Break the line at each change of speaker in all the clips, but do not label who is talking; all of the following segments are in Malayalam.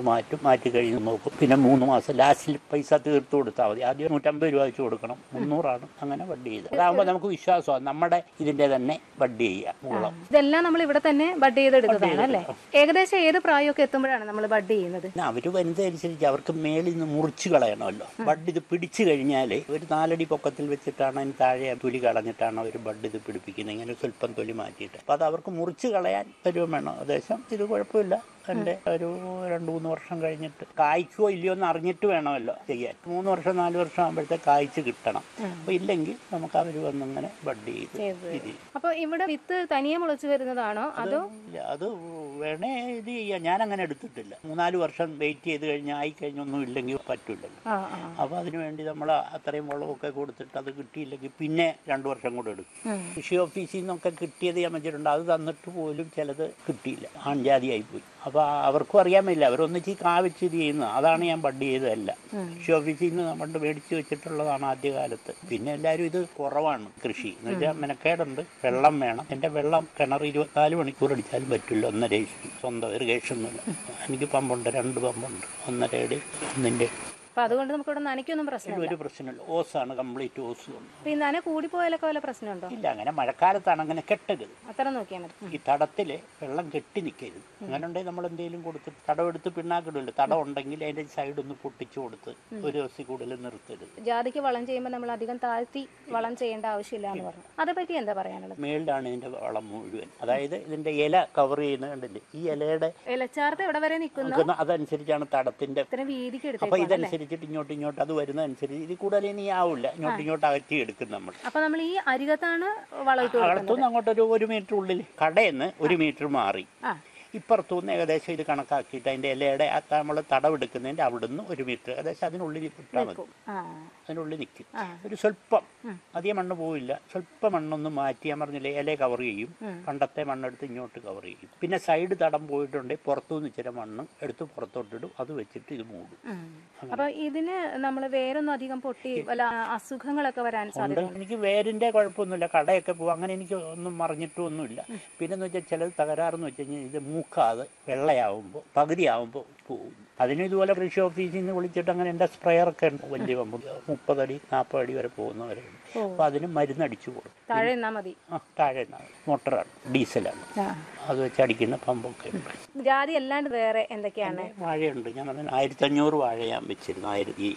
മാറ്റി കഴിഞ്ഞ് നോക്കും. പിന്നെ 3 മാസം ലാസ്റ്റിൽ പൈസ തീർത്ത് കൊടുത്താൽ മതി. ആദ്യം 150 രൂപ വെച്ച് കൊടുക്കണം, 300 അങ്ങനെ വഡ്ഡി ചെയ്ത്. അതാകുമ്പോൾ നമുക്ക് വിശ്വാസമാണ് നമ്മുടെ ഇതിന്റെ തന്നെ വഡ്ഡി ചെയ്യാം. മൂളം
ഇതെല്ലാം നമ്മൾ ഇവിടെ തന്നെ ബഡ് ചെയ്തെടുക്കുന്നതാണ് അല്ലേ? ഏകദേശം ഏത് പ്രായമൊക്കെ എത്തുമ്പോഴാണ് നമ്മൾ ബഡ് ചെയ്യുന്നത്?
അവര് വരുന്നതനുസരിച്ച് അവർക്ക് മേളിൽ നിന്ന് മുറിച്ച് കളയണമല്ലോ. ബഡ് ഇത് പിടിച്ചു കഴിഞ്ഞാൽ ഒരു 4 അടി പൊക്കത്തിൽ വെച്ചിട്ടാണ് അതിന് താഴെ തൊലി കളഞ്ഞിട്ടാണ് അവർ ബഡ് ഇത് പിടിപ്പിക്കുന്നത്. ഇങ്ങനെ സ്വല്പം തൊലി മാറ്റിയിട്ട്. അപ്പോൾ അത് അവർക്ക് മുറിച്ച് കളയാൻ പരുവം വേണം. ഏകദേശം ഇത് കുഴപ്പമില്ല. എൻ്റെ ഒരു 2-3 വർഷം കഴിഞ്ഞിട്ട് കായ്ക്കോ ഇല്ലയോ എന്ന് അറിഞ്ഞിട്ട് വേണമല്ലോ ചെയ്യാൻ. 3 വർഷം 4 വർഷം ആകുമ്പോഴത്തേക്ക് കായ്ച്ച് കിട്ടണം. അപ്പോൾ ഇല്ലെങ്കിൽ നമുക്ക് അവർ വന്നിങ്ങനെ ബഡ് ചെയ്ത്.
അപ്പോൾ ഇവിടെ വിത്ത് തനിയെ മുളച്ച് വരുന്നതാണോ അതോ?
അത് വേണേ ഇത് ചെയ്യാം. ഞാൻ അങ്ങനെ എടുത്തിട്ടില്ല. 3-4 വർഷം വെയിറ്റ് ചെയ്ത് കഴിഞ്ഞാൽ ആയിക്കഴിഞ്ഞൊന്നും ഇല്ലെങ്കിൽ പറ്റില്ലല്ലോ. അപ്പോൾ അതിനു വേണ്ടി നമ്മൾ അത്രയും വളമൊക്കെ കൊടുത്തിട്ട് അത് കിട്ടിയില്ലെങ്കിൽ പിന്നെ 2 വർഷം കൂടെ എടുക്കും. കൃഷി ഓഫീസിൽ നിന്നൊക്കെ കിട്ടിയത് ഞാൻ വെച്ചിട്ടുണ്ട്. അത് തന്നിട്ട് പോലും ചിലത് കിട്ടിയില്ല, ആൺജാതിയായി പോയി. അപ്പോൾ അവർക്കും അറിയാൻ പറ്റില്ല. അവരൊന്നിച്ച് കാവിച്ച് ഇത് ചെയ്യുന്നത്. അതാണ് ഞാൻ ബഡ് ചെയ്തതല്ല. കൃഷി ഓഫീസിൽ നിന്ന് നമ്മൾ മേടിച്ച് വെച്ചിട്ടുള്ളതാണ് ആദ്യകാലത്ത്. പിന്നെ എല്ലാവരും ഇത് കുറവാണ് കൃഷി എന്ന് വെച്ചാൽ മെനക്കേടുണ്ട്, വെള്ളം വേണം. എൻ്റെ വെള്ളം കിണർ 24 മണിക്കൂർ അടിച്ചാലും പറ്റില്ല. 1.5 സ്വന്തം ഇറിഗേഷനൊന്നുമില്ല. എനിക്ക് പമ്പുണ്ട്, 2 പമ്പുണ്ട്, 1.5 അടി 1-ന്റെ.
അപ്പൊ അതുകൊണ്ട് നമുക്ക് ഇവിടെ നനയ്ക്കൊന്നും പ്രശ്നമില്ല.
ഒരു പ്രശ്നമില്ല. ഓസാണ്, കംപ്ലീറ്റ് ഓസ്.
ഈ നന കൂടിപ്പോയാലൊക്കെ വല്ല പ്രശ്നമുണ്ടോ?
ഇല്ല. അങ്ങനെ മഴക്കാലത്താണ് അങ്ങനെ കെട്ടരുത്.
അത്ര നോക്കിയാൽ മതി.
ഈ തടത്തില് വെള്ളം കെട്ടി നിൽക്കരുത്. അങ്ങനെ ഉണ്ടെങ്കിൽ നമ്മൾ എന്തെങ്കിലും കൊടുത്തിട്ട് തടമെടുത്ത് പിണ്ണാക്കിടില്ല. തടം ഉണ്ടെങ്കിൽ അതിന്റെ സൈഡ് ഒന്ന് പൊട്ടിച്ചു കൊടുത്ത് ഒരു ദിവസം കൂടുതൽ നിർത്തരുത്.
ജാതിക്ക് വളം ചെയ്യുമ്പോൾ നമ്മൾ അധികം താഴ്ത്തി വളം ചെയ്യേണ്ട ആവശ്യമില്ല എന്ന് പറഞ്ഞു. അതേപറ്റി എന്താ പറയാനുള്ളത്?
മേളിലാണ് ഇതിന്റെ വളം മുഴുവൻ. അതായത് ഇതിന്റെ ഇല കവർ ചെയ്യുന്ന കണ്ടില്ലേ, ഈ ഇലയുടെ
ഇലച്ചാർത്ത് എവിടെ വരെ നിൽക്കുന്നു
അതനുസരിച്ചാണ് തടത്തിന്റെ.
വീതിക്ക്
അപ്പൊ ഇതനുസരിച്ചിട്ട് ഇങ്ങോട്ട് അത് വരുന്നതനുസരിച്ച് ഇത് കൂടുതൽ ഇനി ആവില്ല. ഇങ്ങോട്ട് അകറ്റി എടുക്കും നമ്മൾ.
അപ്പൊ നമ്മൾ ഈ അരികത്താണ് വളം ഇട്ട്
അകത്തുനിന്ന് അങ്ങോട്ടൊരു 1 മീറ്റർ ഉള്ളിൽ, കടയെന്ന് 1 മീറ്റർ മാറി ഇപ്പുറത്തുനിന്ന് ഏകദേശം ഇത് കണക്കാക്കിയിട്ട് അതിന്റെ ഇലയുടെ നമ്മൾ തടവെടുക്കുന്നതിന്റെ അവിടുന്ന് 1 മീറ്റർ ഏകദേശം അതിനുള്ളിൽ ഇട്ടാൽ മതി. അതിനുള്ളിൽ നിൽക്കും. ഒരു സ്വല്പം, അധികം മണ്ണ് പോവില്ല. സ്വല്പം മണ്ണൊന്ന് മാറ്റി, ഞാൻ പറഞ്ഞില്ലേ, ഇല കവർ ചെയ്യും. പണ്ടത്തെ മണ്ണെടുത്ത് ഇങ്ങോട്ട് കവർ ചെയ്യും. പിന്നെ സൈഡ് തടം പോയിട്ടുണ്ടെങ്കിൽ പുറത്തുനിന്ന് ഇച്ചിരി മണ്ണ് എടുത്ത് പുറത്തോട്ടിടും. അത് വെച്ചിട്ട് ഇത് മൂടും.
അപ്പൊ ഇതിന് നമ്മൾ വേരൊന്നും അധികം പൊട്ടി വല്ല അസുഖങ്ങളൊക്കെ വരാൻ സാധ്യത?
എനിക്ക് വേരിന്റെ കുഴപ്പമൊന്നുമില്ല. കടയൊക്കെ പോകും. അങ്ങനെ എനിക്ക് ഒന്നും മറിഞ്ഞിട്ടും ഒന്നുമില്ല. പിന്നെന്ന് വെച്ചാൽ ചിലത് തകരാറെന്ന് വെച്ച് കഴിഞ്ഞാൽ ഇത് മൂക്കാതെ വെള്ളയാവുമ്പോൾ പകുതിയാവുമ്പോൾ പോകും. അതിന് ഇതുപോലെ കൃഷി ഓഫീസിൽ നിന്ന് വിളിച്ചിട്ട് അങ്ങനെ എൻ്റെ സ്പ്രെയറൊക്കെ ഉണ്ട്. വലിയ പമ്പ് 30 അടി 40 അടി വരെ പോകുന്നവരുണ്ട്. അപ്പോൾ അതിന് മരുന്നടിച്ചു കൊടുക്കും.
താഴെ
താഴെ മോട്ടറാണ്, ഡീസലാണ്. അത് വെച്ച് അടിക്കുന്ന പമ്പൊക്കെ ഉണ്ട്.
ജാതി അല്ലാണ്ട് വേറെ എന്തൊക്കെയാണ്?
വാഴയുണ്ട്. ഞാൻ 1500 വാഴ ഞാൻ വെച്ചിരുന്നു.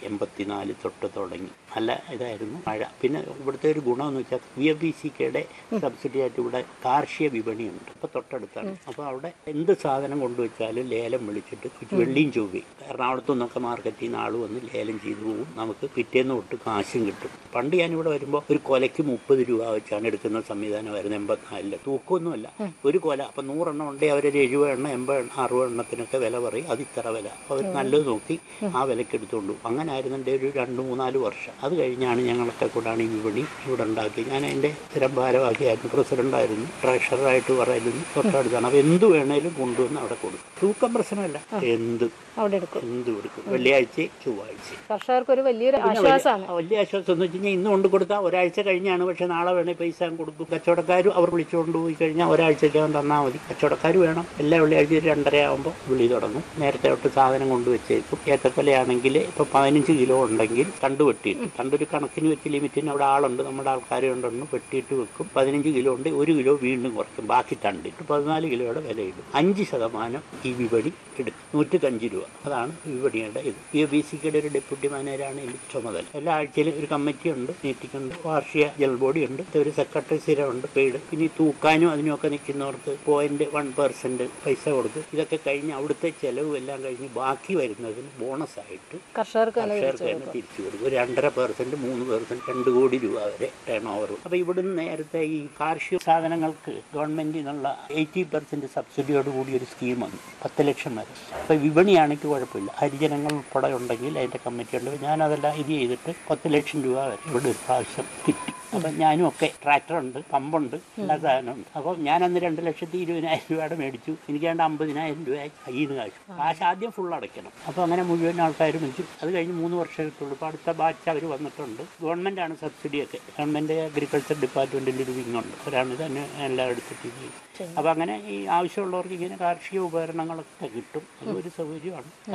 1084 തൊട്ട് തുടങ്ങി. നല്ല ഇതായിരുന്നു വാഴ. പിന്നെ ഇവിടുത്തെ ഒരു ഗുണമെന്ന് വെച്ചാൽ VFDCയുടെ സബ്സിഡി ആയിട്ട് ഇവിടെ കാർഷിക വിപണിയുണ്ട്. ഇപ്പോൾ തൊട്ടടുത്താണ്. അപ്പോൾ അവിടെ എന്ത് സാധനം കൊണ്ടുവച്ചാലും ലേലം വിളിച്ചിട്ട് വെള്ളിയും ചൊവ്വയും എറണാകുളത്തു നിന്നൊക്കെ മാർക്കറ്റിൽ നിന്ന് ആൾ വന്ന് ലേലം ചെയ്തു പോകും. നമുക്ക് പിറ്റേന്ന് തൊട്ട് കാശും കിട്ടും. പണ്ട് ഞാനിവിടെ വരുമ്പോൾ ഒരു കൊലയ്ക്ക് 30 രൂപ വെച്ചാണ് എടുക്കുന്ന സംവിധാനമായിരുന്നു. 84 തൂക്കമൊന്നുമല്ല, ഒരു കൊല. അപ്പം 100 എണ്ണം ഉണ്ടെങ്കിൽ അവർ 70 എണ്ണം 80 എണ്ണം 60 എണ്ണത്തിനൊക്കെ വില പറയും. അത് ഇത്ര വില. അപ്പോൾ അവർ നല്ലത് നോക്കി ആ വിലയ്ക്ക് എടുത്തുകൊണ്ട് പോകും. അങ്ങനെ ആയിരുന്നു എൻ്റെ ഒരു 2-3-4 വർഷം. അത് കഴിഞ്ഞാണ് ഞങ്ങളൊക്കെ കൂടാണ് ഈ വിപണി ഇവിടെ ഉണ്ടാക്കി. ഞാൻ എൻ്റെ സ്ഥിരം ഭാരവാഹിയായിരുന്നു, പ്രസിഡൻ്റായിരുന്നു, ട്രഷററായിട്ട് പറയുന്നത് തൊട്ടടുത്താണ്. അപ്പോൾ എന്ത് വേണേലും കൊണ്ടുവന്ന് അവിടെ കൊടുക്കും. തൂക്കം പ്രശ്നമല്ല, എന്ത് കൊടുക്കും. വെള്ളിയാഴ്ച ചൊവ്വാഴ്ച.
കർഷകർക്ക് ഒരു വലിയൊരു ആശ്വാസമാണ്.
വലിയ ആശ്വാസം എന്ന് വെച്ച് കഴിഞ്ഞാൽ ഇന്ന് കൊണ്ട് കൊടുത്താൽ ഒരാഴ്ച കഴിഞ്ഞാണ്. പക്ഷെ നാളെ വേണേൽ പൈസ കൊടുക്കും. കച്ചവടക്കാരും അവർ വിളിച്ചുകൊണ്ട് പോയി കഴിഞ്ഞാൽ ഒരാഴ്ചയ്ക്കകം തന്നാൽ മതി. കച്ചവടക്കാർ വേണം. എല്ലാ വെള്ളിയാഴ്ച 2:30 ആകുമ്പോൾ വിളി തുടങ്ങും. നേരത്തെ തൊട്ട് സാധനം കൊണ്ടുവച്ചേക്കും. ഏത്തക്കൊലയാണെങ്കിൽ ഇപ്പോൾ 15 കിലോ ഉണ്ടെങ്കിൽ തണ്ട് വെട്ടിയിട്ട്, തണ്ടൊരു കണക്കിന് വെച്ച് ലിമിറ്റിന് അവിടെ ആളുണ്ട്, നമ്മുടെ ആൾക്കാർ കൊണ്ടൊന്ന് വെട്ടിയിട്ട് വെക്കും. 15 കിലോ ഉണ്ട്, 1 കിലോ വീണ്ടും കുറയ്ക്കും. ബാക്കി തണ്ടിട്ട് 14 കിലോയുടെ വിലയിടും. 5% ഈ വിപണി എടുക്കും. 105 രൂപ. അതാണ് വിപണിയുടെ ഇത്. VFDCയുടെ ഒരു ഡെപ്യൂട്ടി മാനേജറാണ് ഇതിൽ ചുമതല. എല്ലാ ആഴ്ചയിലും ഒരു കമ്മിറ്റി ഉണ്ട്, മീറ്റിംഗ് ഉണ്ട്, വാർഷിക ജനറൽ ബോഡി ഉണ്ട്, ഒരു സെക്രട്ടറി സ്ഥിരമുണ്ട്, പെയ്ഡ്. പിന്നെ തൂക്കാനും അതിനൊക്കെ നിൽക്കുന്നവർക്ക് 0.1% പൈസ കൊടുക്കും. ഇതൊക്കെ കഴിഞ്ഞ് അവിടുത്തെ ചെലവും എല്ലാം കഴിഞ്ഞ് ബാക്കി വരുന്നതിന് ബോണസായിട്ട് കർഷകർക്ക് തന്നെ തിരിച്ചു കൊടുക്കും. ഒരു 2.5%, 3%, 2 കോടി രൂപ വരെ ടേൺ ഓവർ. അപ്പോൾ ഇവിടുന്ന് നേരത്തെ ഈ കാർഷിക സാധനങ്ങൾക്ക് ഗവൺമെന്റിൽ നിന്നുള്ള 80% സബ്സിഡിയോട് കൂടി ഒരു സ്കീം വന്നു, 10 ലക്ഷം വരെ. അപ്പോൾ വിപണിയാണെങ്കിൽ കുഴപ്പമില്ല. ഹരിജനങ്ങൾ ഉൾപ്പെടെ ഉണ്ടെങ്കിൽ അതിൻ്റെ കമ്മിറ്റി ഉണ്ട്. ഞാനതെല്ലാം ഇത് ചെയ്തിട്ട് 10 ലക്ഷം രൂപ വരെ ഇവിടെ ഒരു പ്രാവശ്യം കിട്ടി. അപ്പം ഞാനും ഒക്കെ ട്രാക്ടറുണ്ട്, പമ്പുണ്ട്, എല്ലാ സാധനമുണ്ട്. അപ്പം ഞാനന്ന് 2,20,000 രൂപയുടെ മേടിച്ചു. എനിക്ക് 50,000 രൂപ കയ്യിൽ നിന്ന് കാശ് ആദ്യം ഫുൾ അടയ്ക്കണം. അപ്പോൾ അങ്ങനെ മുഴുവൻ ആൾക്കാരും വെച്ചു. അത് കഴിഞ്ഞ് 3 വർഷം കിട്ടുള്ളൂ. ഇപ്പോൾ അടുത്ത ബാച്ച് അവർ വന്നിട്ടുണ്ട്. ഗവൺമെൻറ്റാണ് സബ്സിഡിയൊക്കെ. ഗവൺമെൻറ് അഗ്രികൾച്ചർ ഡിപ്പാർട്ട്മെൻറ്റിൻ്റെ ഒരു വിങ്ങുണ്ട്. അവരാണ് തന്നെ എല്ലാം എടുത്തിട്ട് ചെയ്യും. അപ്പോൾ അങ്ങനെ ഈ ആവശ്യമുള്ളവർക്ക് ഇങ്ങനെ കാർഷിക ഉപകരണങ്ങളൊക്കെ കിട്ടും. അതൊരു സൗകര്യമാണ്.